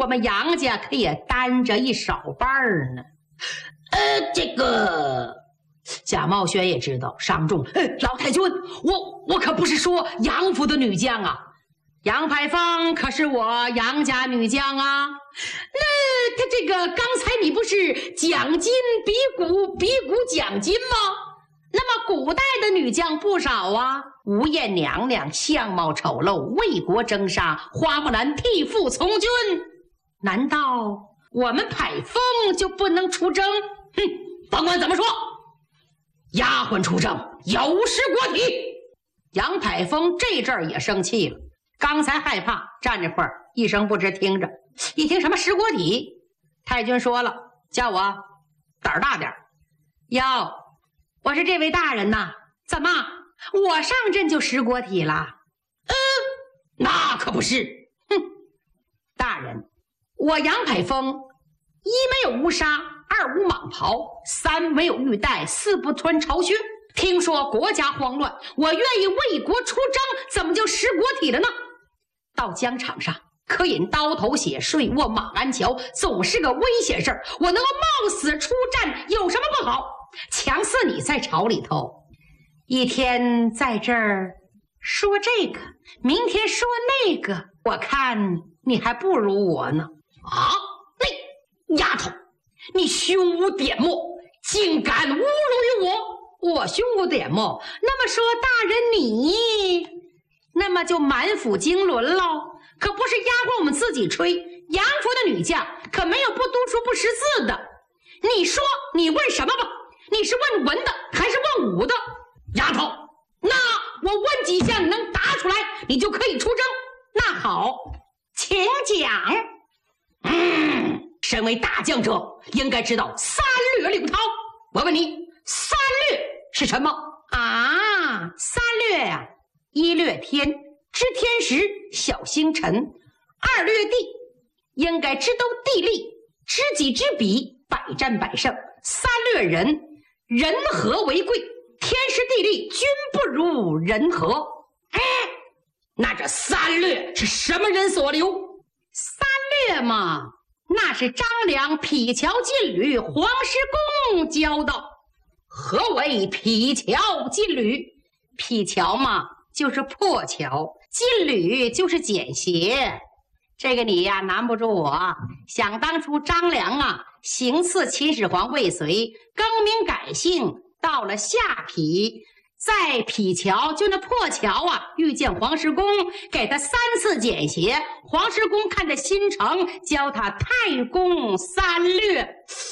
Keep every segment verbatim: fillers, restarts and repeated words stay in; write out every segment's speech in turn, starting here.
我们杨家可也担着一少半呢。呃，这个贾茂轩也知道伤重。呃，老太君，我我可不是说杨府的女将啊，杨排风可是我杨家女将啊。那他这个刚才你不是奖金比古比古奖金吗？那么古代的女将不少啊，吴艳娘娘相貌丑陋，为国征杀，花木兰替父从军。难道我们排风就不能出征？哼，甭管怎么说，丫鬟出征有失国体。杨排风这阵儿也生气了，刚才害怕站这块儿一声不吱听着，一听什么失国体，太君说了，叫我胆儿大点儿。哟，我是这位大人呐，怎么我上阵就失国体了？嗯，那可不是。哼，大人，我杨排风一没有乌纱，二无蟒袍，三没有玉带，四不穿朝靴。听说国家慌乱，我愿意为国出征，怎么就失国体了呢？到疆场上可饮刀头血，睡卧马鞍桥，总是个危险事儿。我能够冒死出战，有什么不好？强似你在朝里头，一天在这儿说这个，明天说那个，我看你还不如我呢。啊，那丫头，你胸无点墨，竟敢侮辱于我！我胸无点墨，那么说大人你，那么就满腹经纶喽。可不是丫鬟我们自己吹，杨府的女将可没有不读书不识字的。你说你问什么吧？你是问文的还是问武的？丫头，那我问几下你能答出来，你就可以出征。那好，请讲。嗯，身为大将者，应该知道三略六韬。我问你，三略是什么啊？三略呀、啊，一略天，知天时，晓星辰；二略地，应该知都地利，知己知彼，百战百胜；三略人，人和为贵，天时地利均不如人和。哎，那这三略是什么人所留？三略嘛，那是张良匹桥劲旅黄石公教的。何为匹桥劲旅？匹桥嘛，就是破桥；劲旅就是剪鞋。这个你呀难不住我。想当初张良啊，行刺秦始皇未遂，更名改姓，到了下邳，在邳桥就那破桥啊，遇见黄石公，给他三次剪鞋。黄石公看着心诚，教他太公三略。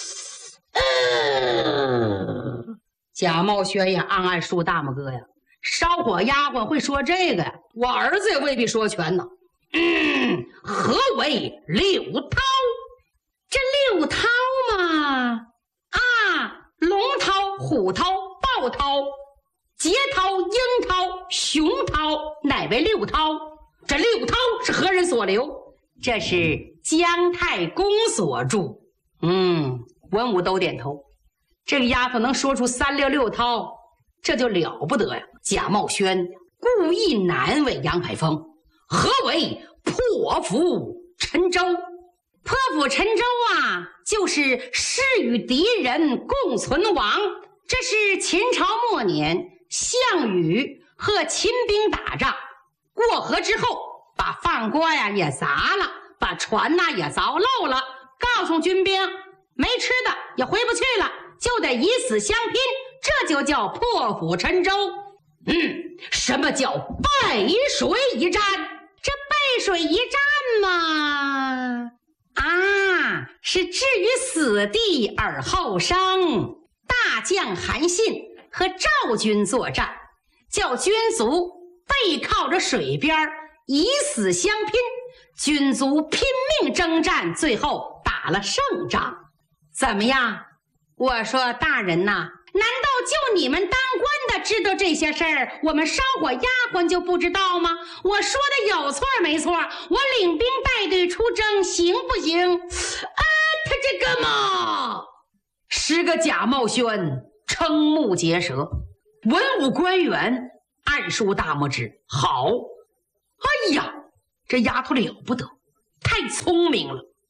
呃，贾茂轩也暗暗竖大拇哥呀，烧火丫鬟会说这个呀，我儿子也未必说全呢。嗯，何为六韬？这六韬嘛，啊，龙韬、虎韬、豹韬、桀韬、鹰韬、熊韬，乃为六韬。这六韬是何人所留？这是姜太公所著。嗯，文武都点头。这个丫头能说出三六六韬，这就了不得呀！贾茂轩故意难为杨排风。何为破釜沉舟？破釜沉舟啊，就是誓与敌人共存亡。这是秦朝末年，项羽和秦兵打仗，过河之后把饭锅呀也砸了，把船呐也凿漏了，告诉军兵没吃的也回不去了，就得以死相拼，这就叫破釜沉舟。嗯，什么叫背水一战？这背水一战嘛，啊，是置于死地而后生。大将韩信和赵军作战，叫军卒背靠着水边以死相拼，军卒拼命征战，最后打了胜仗。怎么样？我说大人呐，难道就你们当官的知道这些事儿，我们烧火丫鬟就不知道吗？我说的有错没错？我领兵带队出征行不行？啊，他这个嘛，十个贾茂轩瞠目结舌，文武官员暗竖大拇指。好，哎呀，这丫头了不得，太聪明了。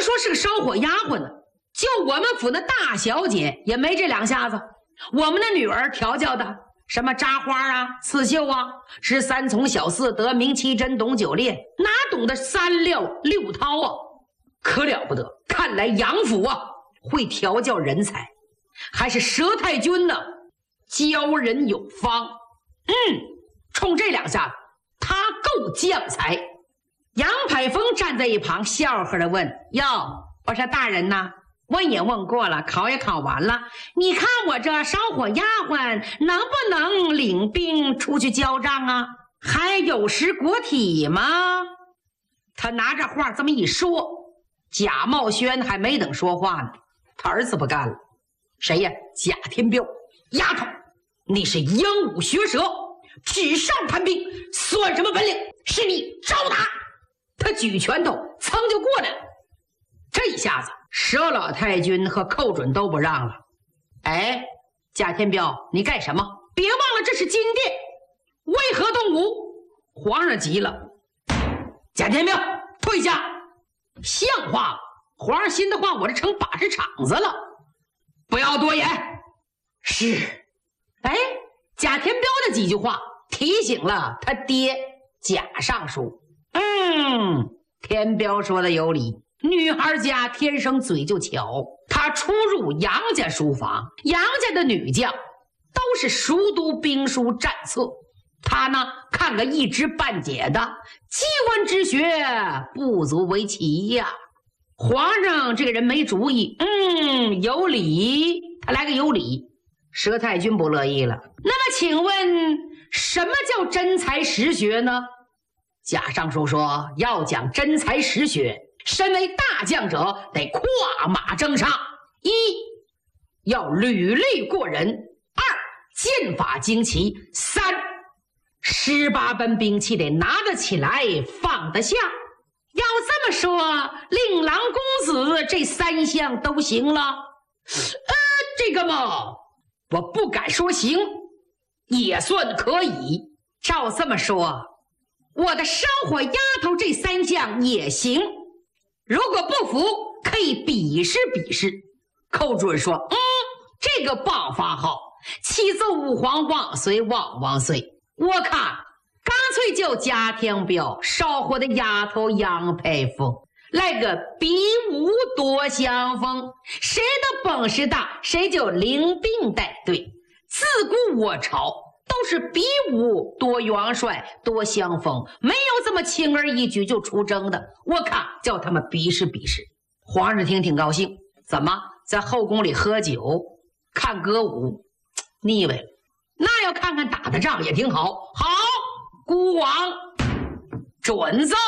说是个烧火丫鬟呢，就我们府的大小姐也没这两下子。我们的女儿调教的什么扎花啊、刺绣啊，是三从小四德、明七真、懂九烈，哪懂得三六六韬啊？可了不得！看来杨府啊会调教人才，还是佘太君呢教人有方。嗯，冲这两下子，他够将才。杨排风站在一旁笑呵的问：哟，我说大人呐，问也问过了，考也考完了，你看我这烧火丫鬟能不能领兵出去交账啊？还有失国体吗？他拿着话这么一说，贾茂轩还没等说话呢，他儿子不干了。谁呀？贾天彪。丫头，你是英武学舌，纸上谈兵，算什么本领？是你招打！他举拳头噌就过来了。这一下子佘老太君和寇准都不让了。哎，贾天彪，你干什么？别忘了这是金殿，为何动武？皇上急了。贾天彪，退下！像话吗？皇上心的话，我这成把式场子了。不要多言。是。哎，贾天彪的几句话提醒了他爹贾尚书。嗯，天彪说的有理。女孩家天生嘴就巧，她初入杨家书房，杨家的女将都是熟读兵书战策，她呢看个一知半解的，机关之学不足为奇呀。皇上这个人没主意，嗯，有理，他来个有理。佘太君不乐意了。那么请问什么叫真才实学呢？贾尚书说，要讲真才实学，身为大将者得跨马征上。一，要履历过人；二，剑法精奇；三，十八般兵器得拿得起来放得下。要这么说，令郎公子这三项都行了。呃，这个嘛，我不敢说行，也算可以。照这么说，我的烧火丫头这三项也行。如果不服，可以比试比试。寇准说：嗯，这个办法好，启奏吾皇万岁万万岁。我看干脆就贾天彪烧火的丫头杨排风来个比武多相逢，谁的本事大，谁就领兵带队。自古我朝都是比武多元帅多相逢，没有这么轻而易举就出征的。我看叫他们比试比试。皇上听挺高兴，怎么在后宫里喝酒看歌舞腻歪了？那要看看打的仗也挺好。好，孤王准奏。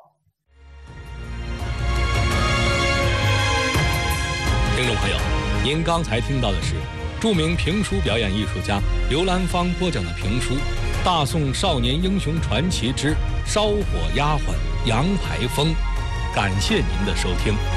听众朋友，您刚才听到的是著名评书表演艺术家刘兰芳播讲的评书《大宋少年英雄传奇之烧火丫鬟杨排风》，感谢您的收听。